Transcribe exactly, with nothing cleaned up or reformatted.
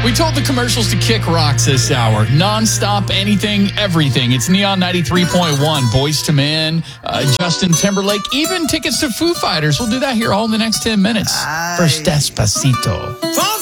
We told the commercials to kick rocks this hour. Non-stop, anything, everything. It's Neon ninety-three point one. Boyz two Men, uh, Justin Timberlake, even tickets to Foo Fighters. We'll do that here all in the next ten minutes. First, Despacito.